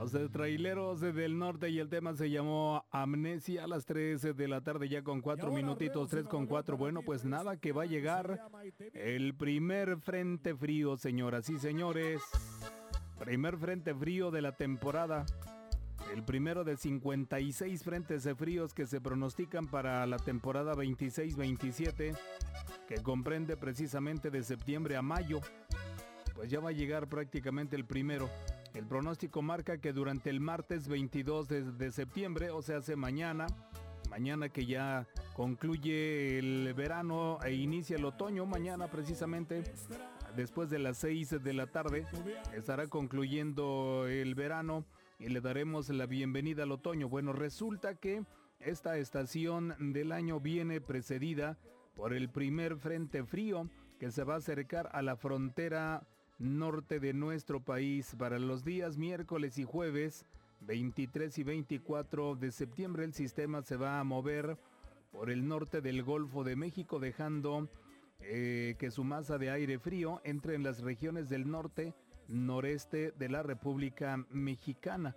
Los de Traileros del Norte y el tema se llamó Amnesia a las 3 de la tarde ya con 4 minutitos, 3 con 4. Bueno, pues nada, que va a llegar el primer frente frío, señoras y señores. Primer frente frío de la temporada. El primero de 56 frentes fríos que se pronostican para la temporada 26-27, que comprende precisamente de septiembre a mayo. Pues ya va a llegar prácticamente el primero. El pronóstico marca que durante el martes 22 de septiembre, o sea, hace mañana que ya concluye el verano e inicia el otoño, mañana precisamente, después de las 6 de la tarde, estará concluyendo el verano y le daremos la bienvenida al otoño. Bueno, resulta que esta estación del año viene precedida por el primer frente frío que se va a acercar a la frontera norte de nuestro país para los días miércoles y jueves 23 y 24 de septiembre. El sistema se va a mover por el norte del Golfo de México, dejando que su masa de aire frío entre en las regiones del norte, noreste de la República Mexicana.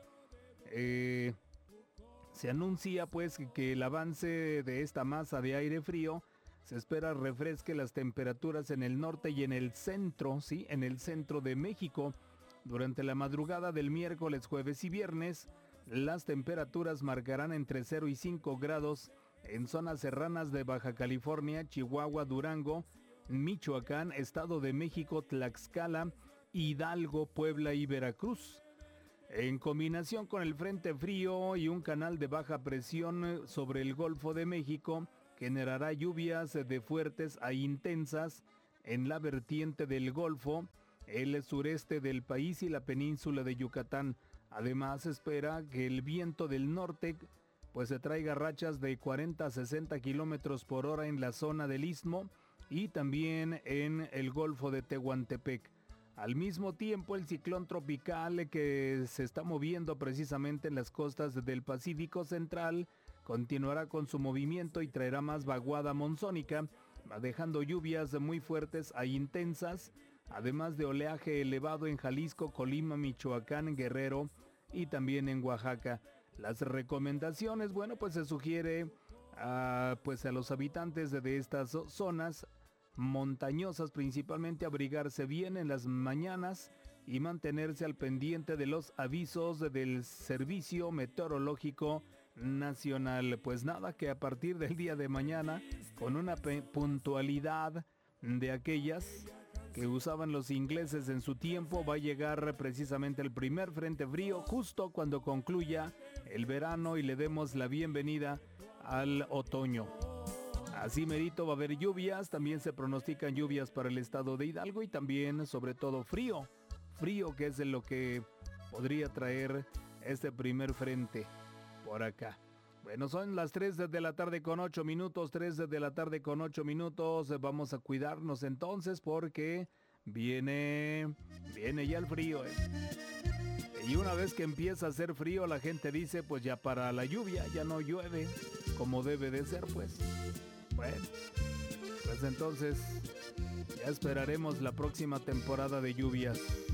Se anuncia pues que el avance de esta masa de aire frío se espera refresque las temperaturas en el norte y en el centro, sí, en el centro de México. Durante la madrugada del miércoles, jueves y viernes, las temperaturas marcarán entre 0 y 5 grados en zonas serranas de Baja California, Chihuahua, Durango, Michoacán, Estado de México, Tlaxcala, Hidalgo, Puebla y Veracruz. En combinación con el frente frío y un canal de baja presión sobre el Golfo de México, generará lluvias de fuertes a intensas en la vertiente del Golfo, el sureste del país y la península de Yucatán. Además, se espera que el viento del norte pues se traiga rachas de 40 a 60 kilómetros por hora en la zona del Istmo y también en el Golfo de Tehuantepec. Al mismo tiempo, el ciclón tropical que se está moviendo precisamente en las costas del Pacífico Central continuará con su movimiento y traerá más vaguada monzónica, dejando lluvias muy fuertes e intensas, además de oleaje elevado en Jalisco, Colima, Michoacán, Guerrero y también en Oaxaca. Las recomendaciones, bueno, pues se sugiere a los habitantes de estas zonas montañosas principalmente abrigarse bien en las mañanas y mantenerse al pendiente de los avisos del Servicio Meteorológico Nacional. Pues nada, que a partir del día de mañana, con una puntualidad de aquellas que usaban los ingleses en su tiempo, va a llegar precisamente el primer frente frío justo cuando concluya el verano y le demos la bienvenida al otoño. Así merito va a haber lluvias, también se pronostican lluvias para el estado de Hidalgo y también sobre todo frío que es lo que podría traer este primer frente por acá. Bueno, son las 3 de la tarde con 8 minutos, 3 de la tarde con 8 minutos, vamos a cuidarnos entonces porque viene ya el frío, Y una vez que empieza a hacer frío, la gente dice, pues ya para la lluvia, ya no llueve como debe de ser, pues. Bueno, pues entonces ya esperaremos la próxima temporada de lluvias.